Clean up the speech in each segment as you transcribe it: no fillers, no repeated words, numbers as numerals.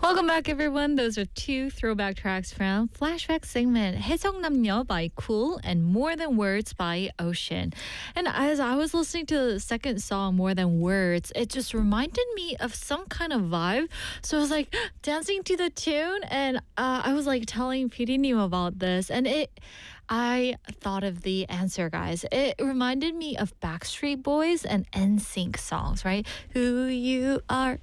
Welcome back, everyone. Those are two throwback tracks from Flashback segment, 해성남녀 by Cool and More Than Words by Ocean. And as I was listening to the second song, More Than Words, it just reminded me of some kind of vibe. So I was like dancing to the tune, and I was like telling PD님 about this, and I thought of the answer, guys. It reminded me of Backstreet Boys and NSYNC songs, right? Who you are.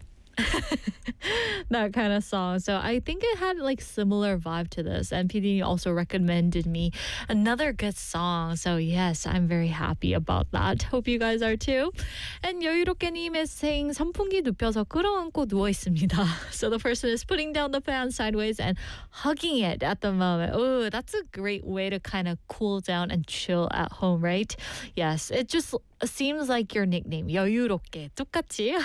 That kind of song. So I think it had like similar vibe to this. And PD also recommended me another good song. So yes, I'm very happy about that. Hope you guys are too. And 여유롭게님 is saying 선풍기 눕혀서 끌어안고 누워 있습니다. So the person is putting down the fan sideways and hugging it at the moment. Oh, that's a great way to kind of cool down and chill at home, right? Yes, it just seems like your nickname. 여유롭게 똑같이.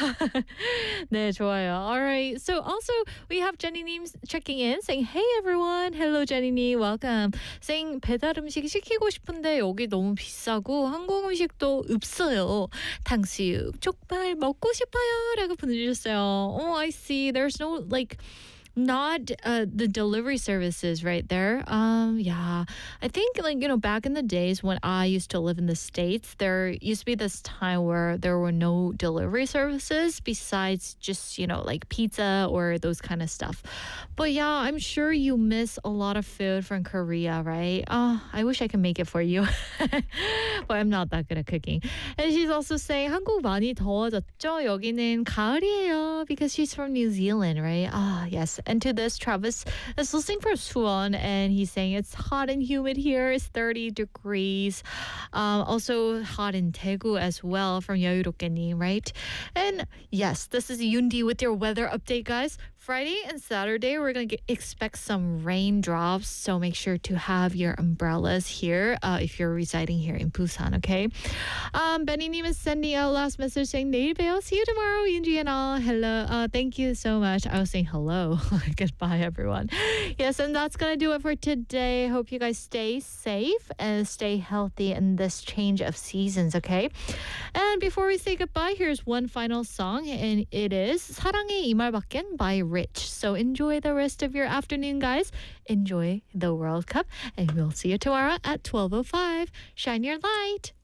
네, 좋아요. All right. So also we have Jenny-님 checking in saying, "Hey everyone. Hello Jenny-님. Welcome." Saying 배달 음식 시키고 싶은데 여기 너무 비싸고 한국 음식도 없어요. 탕수육, 족발 먹고 싶어요라고 보내주셨어요. Oh, I see. There's no like not the delivery services right there. Yeah, I think like back in the days when I used to live in the States, there used to be this time where there were no delivery services besides just like pizza or those kind of stuff. But yeah, I'm sure you miss a lot of food from Korea, right? I wish I could make it for you. But I'm not that good at cooking. And she's also saying 한국 많이 더워졌죠? 여기는 가을이에요, because she's from New Zealand, right? Yes. And to this, Travis is listening for Suwon, and he's saying it's hot and humid here. It's 30 degrees. Also hot in Daegu as well from 여유롭게님, right? And yes, this is Yundi with your weather update, guys. Friday and Saturday, we're going to expect some raindrops, so make sure to have your umbrellas here if you're residing here in Busan, okay? Benny-님 is sending out last message saying, 내일 봬요. See you tomorrow, Yunji and all. Hello. Thank you so much. I was saying hello. Goodbye, everyone. Yes, and that's going to do it for today. Hope you guys stay safe and stay healthy in this change of seasons, okay? And before we say goodbye, here's one final song, and it is 사랑의 이 말밖엔 by Rich. So enjoy the rest of your afternoon, guys. Enjoy the World Cup, and we'll see you tomorrow at 12:05. Shine your light.